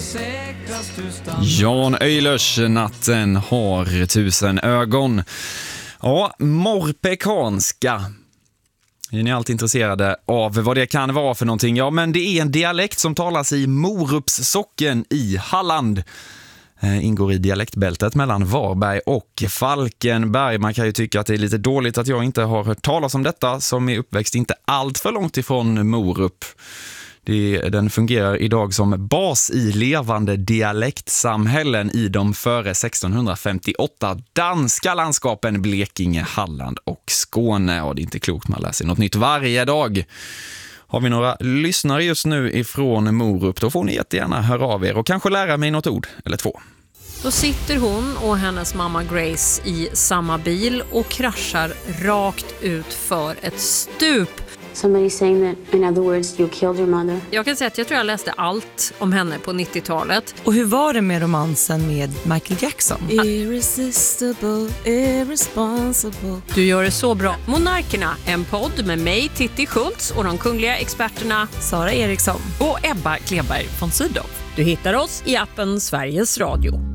Jan Öjlers Natten har 1000 ögon. Ja, morpekanska. Är ni alltid intresserade av vad det kan vara för någonting? Ja, men det är en dialekt som talas i Morupssocken i Halland. Ingår i dialektbältet mellan Varberg och Falkenberg. Man kan ju tycka att det är lite dåligt att jag inte har hört talas om detta, som är uppväxt inte allt för långt ifrån Morup. Den fungerar idag som bas i levande dialektsamhällen i de före 1658 danska landskapen Blekinge, Halland och Skåne. Och det är inte klokt, man läser något nytt varje dag. Har vi några lyssnare just nu ifrån Morup, då får ni jättegärna höra av er och kanske lära mig något ord eller två. Då sitter hon och hennes mamma Grace i samma bil och kraschar rakt ut för ett stup. Somebody saying that, in other words, you killed your mother. Jag kan säga att jag tror jag läste allt om henne på 90-talet. Och hur var det med romansen med Michael Jackson? Irresistible, irresponsible. Du gör det så bra. Monarkerna, en podd med mig, Titti Schultz, och de kungliga experterna Sara Eriksson och Ebba Kleberg von Sydow. Du hittar oss i appen Sveriges Radio.